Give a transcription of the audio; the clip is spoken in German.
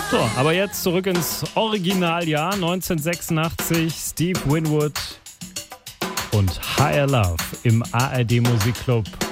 So, aber jetzt zurück ins Originaljahr 1986. Steve Winwood und Higher Love im ARD Musikclub.